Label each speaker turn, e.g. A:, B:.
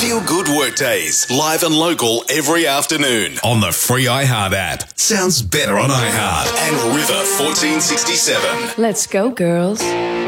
A: Feel Good Workdays, live and local every afternoon on the free iHeart app. Sounds better on iHeart and River 1467.
B: Let's go, girls.